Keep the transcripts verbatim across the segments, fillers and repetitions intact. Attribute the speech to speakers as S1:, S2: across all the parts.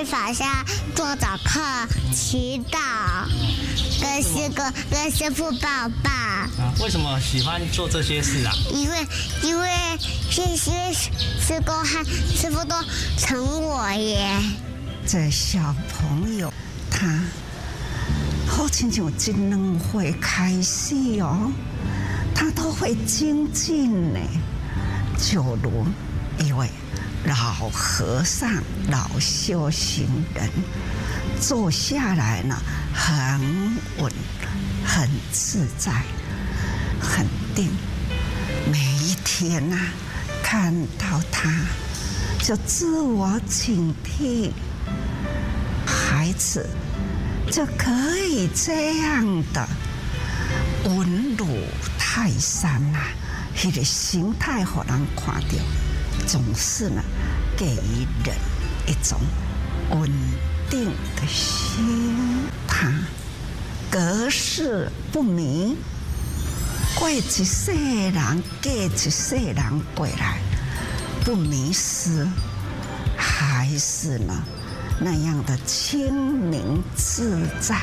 S1: 法下做早课、祈祷，跟师哥、跟师傅抱抱。
S2: 啊，为什么喜欢做这些事啊？
S1: 因为因为这些师哥和师傅都疼我耶。
S3: 这小朋友他好亲像这两岁开始哦，他都会精进呢，就如一位老和尚、老修行人，坐下来呢，很稳、很自在、很定。每一天呐、啊，看到他，就自我警惕，孩子就可以这样的稳如泰山呐、啊，那个形态让人看到。总是呢，给予人一种稳定的心。他隔世不迷，过一世人，过一世人过来，不迷失，还是呢那样的清明自在。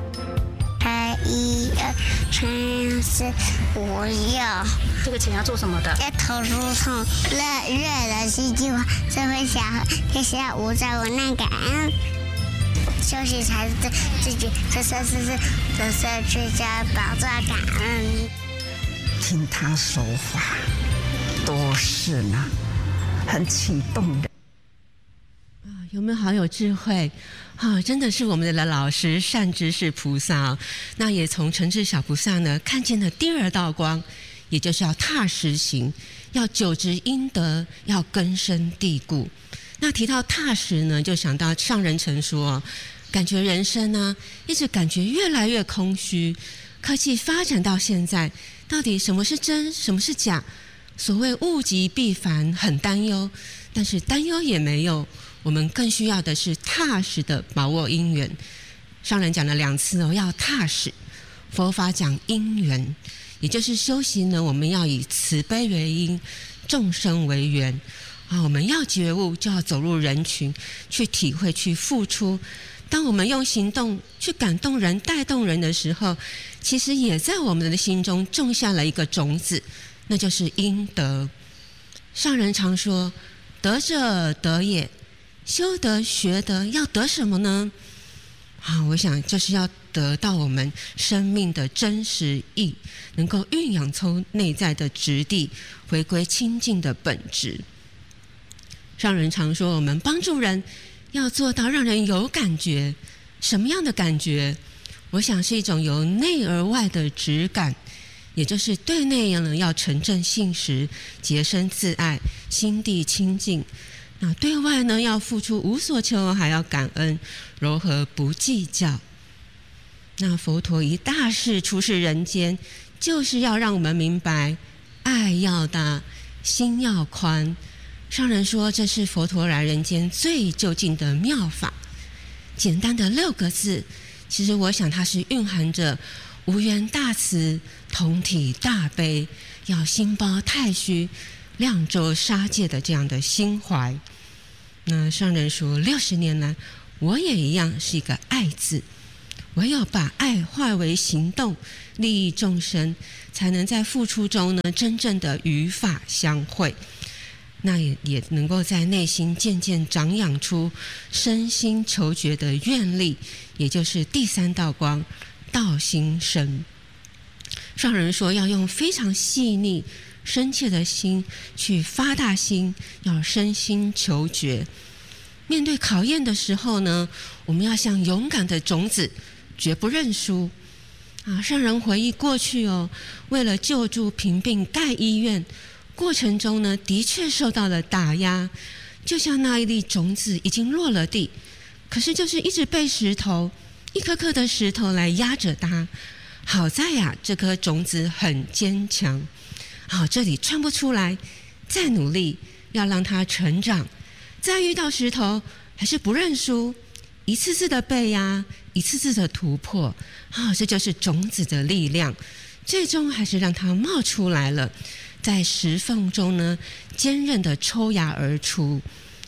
S1: 一二三四五六，
S4: 这个钱要做什么的？
S1: 要投入从热热的戏剧化社会小和天下无在无难感恩，休息才是自己这这是是这是最佳宝藏感恩。
S3: 听他说话，都是呢很启动人。
S5: 有没有好有智慧啊？真的是我们的老师善知识菩萨、哦、那也从诚志小菩萨呢看见了第二道光，也就是要踏实行，要久植阴德，要根深蒂固。那提到踏实呢，就想到上人曾说，感觉人生呢一直感觉越来越空虚，科技发展到现在，到底什么是真，什么是假？所谓物极必反，很担忧，但是担忧也没有，我们更需要的是踏实的把握因缘。上人讲了两次哦，要踏实。佛法讲因缘，也就是修行呢，我们要以慈悲为因，众生为缘啊。我们要觉悟，就要走入人群，去体会，去付出。当我们用行动去感动人、带动人的时候，其实也在我们的心中种下了一个种子，那就是因德。上人常说，德者德也，修德学德要得什么呢？啊，我想就是要得到我们生命的真实意，能够蕴养出内在的质地，回归清净的本质。上人常说，我们帮助人要做到让人有感觉，什么样的感觉？我想是一种由内而外的质感，也就是对内呢要诚正信实，洁身自爱，心地清净。那对外呢，要付出无所求，还要感恩，柔和不计较。那佛陀一大事出世人间，就是要让我们明白，爱要大，心要宽。上人说，这是佛陀来人间最究竟的妙法。简单的六个字，其实我想它是蕴含着无缘大慈，同体大悲，要心包太虚，量周杀戒的这样的心怀。那上人说，六十年来我也一样是一个爱字，唯有把爱化为行动，利益众生，才能在付出中呢真正的与法相会。那也也能够在内心渐渐长养出身心求觉的愿力，也就是第三道光，道心生。上人说，要用非常细腻深切的心去发大心，要身心求觉。面对考验的时候呢，我们要像勇敢的种子，绝不认输啊！上人回忆过去哦，为了救助贫病盖医院，过程中呢，的确受到了打压，就像那一粒种子已经落了地，可是就是一直被石头，一颗颗的石头来压着它。好在呀、啊，这颗种子很坚强。好，这里穿不出来，再努力，要让它成长。再遇到石头，还是不认输，一次次的被压，一次次的突破。啊，这就是种子的力量，最终还是让它冒出来了，在石缝中呢，坚韧的抽芽而出。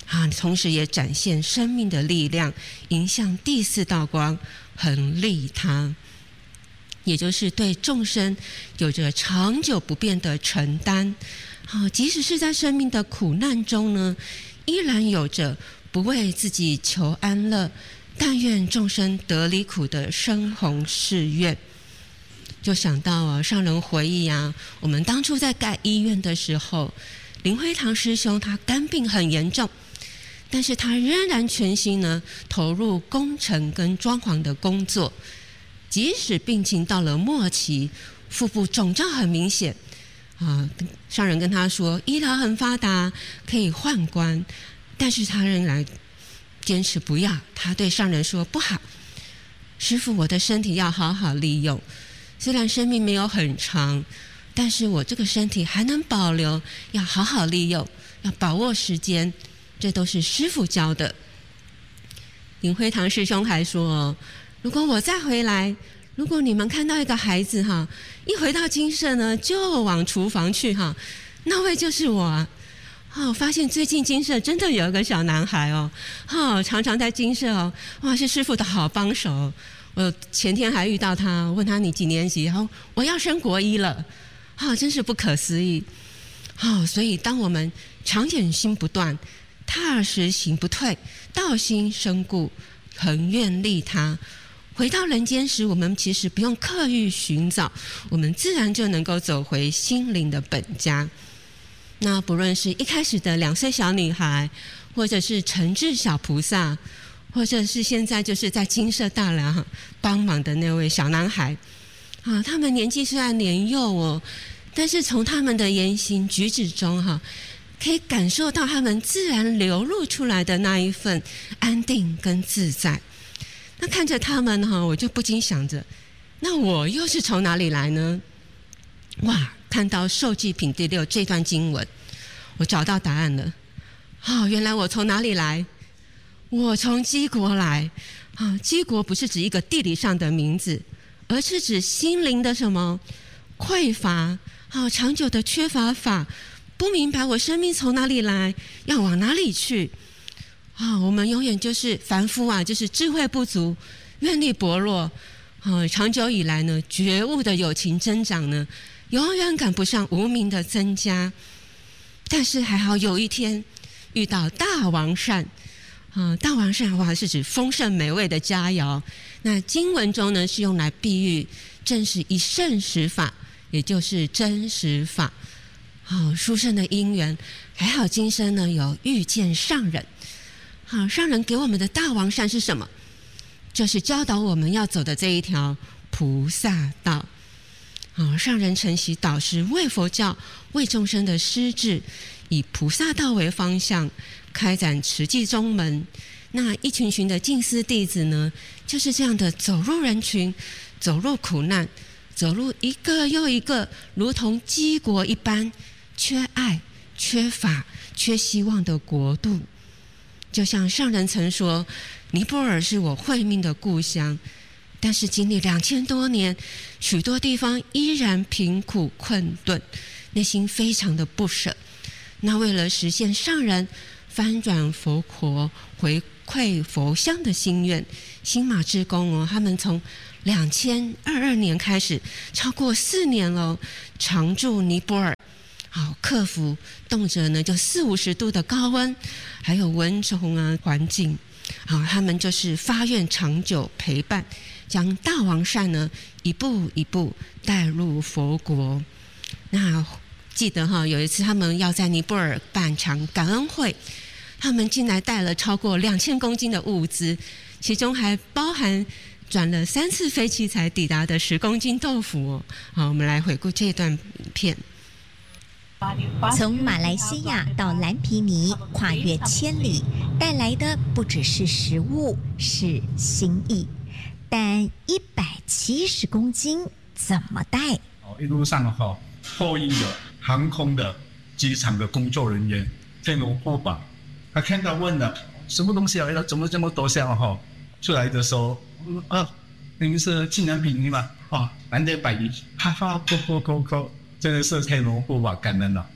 S5: 啊，同时也展现生命的力量，迎向第四道光，恒利他，也就是对众生有着长久不变的承担。啊，即使是在生命的苦难中呢，依然有着不为自己求安乐，但愿众生得离苦的深宏誓愿。就想到啊，上人回忆啊，我们当初在盖医院的时候，林辉堂师兄他肝病很严重，但是他仍然全心呢投入工程跟装潢的工作，即使病情到了末期，腹部肿胀很明显啊，上人跟他说医疗很发达，可以换官，但是他仍然坚持不要。他对上人说：“不好，师父，我的身体要好好利用。虽然生命没有很长，但是我这个身体还能保留，要好好利用，要把握时间，这都是师父教的。”林辉堂师兄还说：“如果我再回来，如果你们看到一个孩子哈，一回到精舍呢，就往厨房去哈，那位就是我啊。”哦，发现最近精舍真的有一个小男孩哦，哦，常常在精舍哦，哇，是师父的好帮手。我前天还遇到他，问他你几年级？然后我要升国一了，哦，真是不可思议。哦，所以当我们常眼心不断，踏实行不退，道心深固，恒愿利他，回到人间时，我们其实不用刻意寻找，我们自然就能够走回心灵的本家。那不论是一开始的两岁小女孩，或者是诚志小菩萨，或者是现在就是在精舍大寮帮忙的那位小男孩啊，他们年纪虽然年幼哦，但是从他们的言行举止中哈，可以感受到他们自然流露出来的那一份安定跟自在。那看着他们哈，我就不禁想着，那我又是从哪里来呢？哇！看到受记品第六这段经文，我找到答案了。哦，原来我从哪里来？我从基国来。啊，基国不是指一个地理上的名字，而是指心灵的什么匮乏，好、哦、长久的缺乏法，不明白我生命从哪里来，要往哪里去。啊、哦，我们永远就是凡夫啊，就是智慧不足，愿力薄弱。啊、哦，长久以来呢，觉悟的有情增长呢，永远赶不上无明的增加。但是还好有一天遇到大王膳，啊、呃，大王膳哇是指丰盛美味的佳肴。那经文中呢是用来比喻，正是一圣实法，也就是真实法。好、哦，殊胜的因缘，还好今生呢有遇见上人。好，上人给我们的大王膳是什么？就是教导我们要走的这一条菩萨道。哦，上人承袭导师为佛教、为众生的师志，以菩萨道为方向，开展慈济宗门。那一群群的净思弟子呢，就是这样的走入人群，走入苦难，走入一个又一个如同基国一般缺爱、缺法、缺希望的国度。就像上人曾说，尼泊尔是我慧命的故乡。但是经历两千多年，许多地方依然贫苦困顿，内心非常的不舍。那为了实现上人翻转佛国、回馈佛乡的心愿，新马志工哦，他们从两千二二年开始，超过四年了，常驻尼泊尔，好克服动辄呢就四五十度的高温，还有蚊虫啊环境，好，他们就是发愿长久陪伴。将大王膳呢一步一步带入佛国。那记得哈，有一次他们要在尼泊尔办场感恩会，他们进来带了超过两千公斤的物资，其中还包含转了三次飞机才抵达的十公斤豆腐哦。好，我们来回顾这段影片。
S4: 从马来西亚到蓝毗尼，跨越千里，带来的不只是食物，是心意。但一百七十公斤怎么带？
S6: 哦，一路上哈，后印的航空的、机场的工作人员天龙护法，他看到问了什么东西啊？怎么这么多箱哈？出来的时候，嗯啊，那个是纪念品嘛？哦，难得百亿，哈哈，扣扣扣扣，真的是天龙护法感恩了。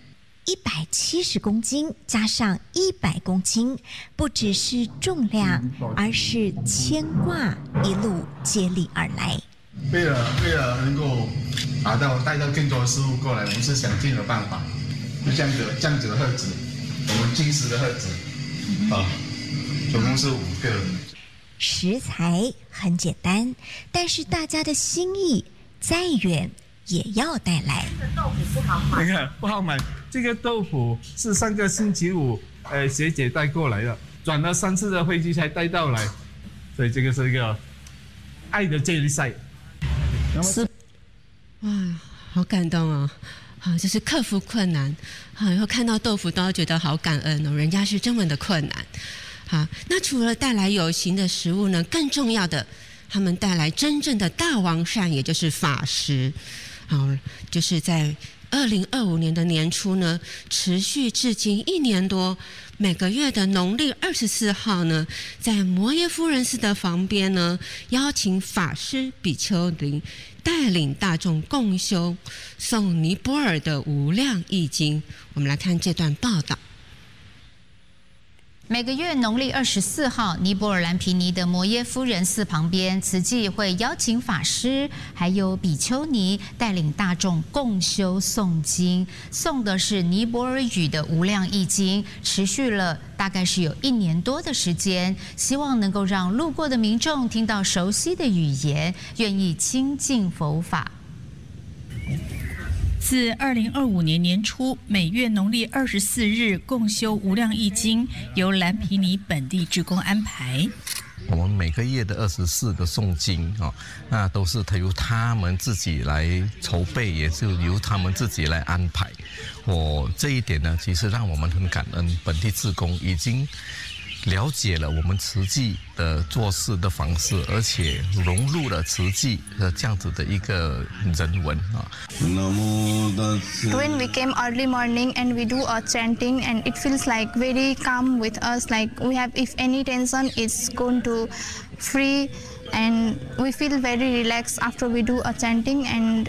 S4: 一百七十公斤加上一百公斤，不只是重量，而是牵挂一路接力而来。
S6: 为了为了能够达到带到更多的事物过来，我们是想尽了办法，就这样子这样子的盒子，我们金石的盒子，啊，总共是五个。
S4: 食材很简单，但是大家的心意再远也要带来。
S7: 豆腐不好买，
S8: 那个不好买。这个豆腐是上个星期五，呃，学姐带过来的，转了三次的飞机才带到来，所以这个是一个爱的接力赛。
S5: 是，哇，好感动哦！好，就是克服困难，好，以后看到豆腐都要觉得好感恩哦，人家是这么的困难。好，那除了带来有形的食物呢，更重要的，他们带来真正的大王膳，也就是法食。好，就是在二零二五年的年初呢，持续至今一年多，每个月的农历二十四号呢，在摩耶夫人寺的旁边呢，邀请法师比丘尼带领大众共修诵尼泊尔的无量易经。我们来看这段报道。
S9: 每个月农历二十四号，尼泊尔兰皮尼的摩耶夫人寺旁边，慈济会邀请法师还有比丘尼带领大众共修诵经，诵的是尼泊尔语的无量易经，持续了大概是有一年多的时间，希望能够让路过的民众听到熟悉的语言，愿意亲近佛法。
S10: 自二零二五年年初，每月农历二十四日共修无量易经，由兰皮尼本地志工安排。
S11: 我们每个月的二十四个诵经哦，那都是由他们自己来筹备，也是由他们自己来安排。我这一点呢，其实让我们很感恩，本地志工已经了解了我们慈济的做事的方式，而且融入了慈济的这样子的一个人文啊。
S12: When we came early morning and we do a chanting, and it feels like very calm with us. Like we have, if any tension, it's going to free, and we feel very relaxed after we do a chanting, and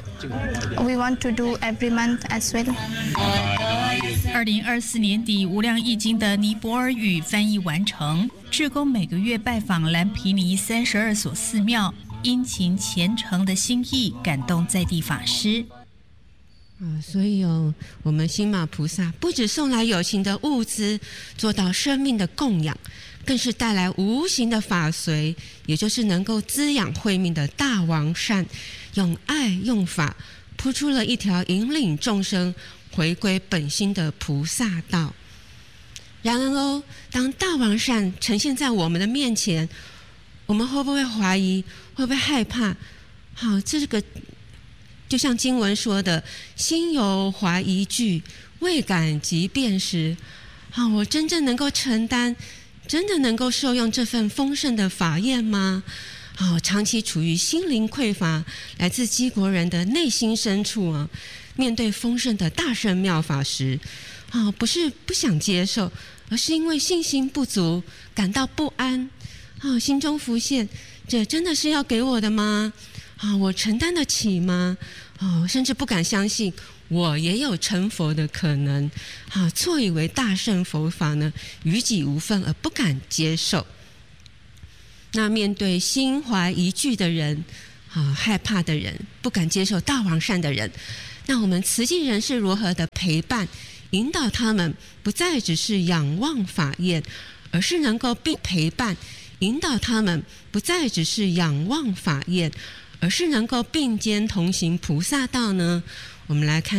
S12: we want to do every month as well.
S10: 二零二四年底，无量易经的尼泊尔语翻译完成。志工每个月拜访兰皮尼三十二所寺庙，殷勤虔诚的心意感动在地法师。
S5: 啊，所以哦，我们星马菩萨不只送来有形的物资，做到生命的供养，更是带来无形的法随，也就是能够滋养慧命的大王膳，用爱用法铺出了一条引领众生回归本心的菩萨道。然而哦，当大王膳呈现在我们的面前，我们会不会怀疑？会不会害怕？好，这个就像经文说的，心有怀疑惧，未敢即变时。好，我真正能够承担，真的能够受用这份丰盛的法宴吗？好，长期处于心灵匮乏，来自基国人的内心深处啊，面对丰盛的大圣妙法时，啊，不是不想接受，而是因为信心不足，感到不安。啊，心中浮现，这真的是要给我的吗？啊，我承担得起吗？哦，甚至不敢相信，我也有成佛的可能。啊，错以为大乘佛法呢，与己无分，而不敢接受。那面对心怀疑惧的人，啊，害怕的人，不敢接受大王膳的人，那我们慈济人是如何的陪伴、引导他们，不再只是仰望法宴，而是能够并陪伴、引导他们，不再只是仰望法宴，而是能够并肩同行菩萨道呢？我们来看。